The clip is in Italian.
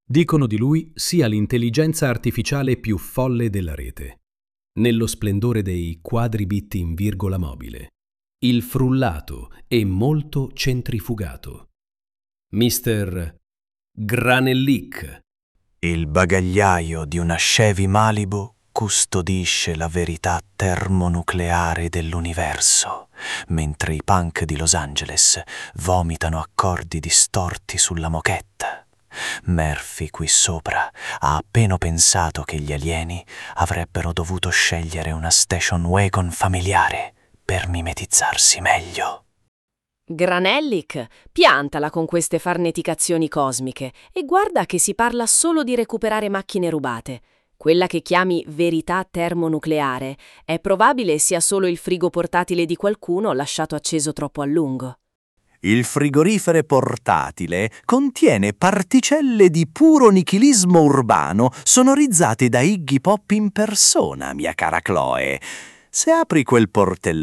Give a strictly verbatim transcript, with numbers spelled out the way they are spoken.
Dicono di lui sia l'intelligenza artificiale più folle della rete. Nello splendore dei quadribit in virgola mobile. Il frullato e molto centrifugato. mister Granellic. Il bagagliaio di una Chevy Malibu custodisce la verità termonucleare dell'universo, mentre i punk di Los Angeles vomitano accordi distorti sulla moquette. Murphy qui sopra ha appena pensato che gli alieni avrebbero dovuto scegliere una station wagon familiare per mimetizzarsi meglio. Granellic, piantala con queste farneticazioni cosmiche e guarda che si parla solo di recuperare macchine rubate. Quella che chiami verità termonucleare è probabile sia solo il frigo portatile di qualcuno lasciato acceso troppo a lungo. Il frigorifero portatile contiene particelle di puro nichilismo urbano sonorizzate da Iggy Pop in persona, mia cara Chloe. Se apri quel portellone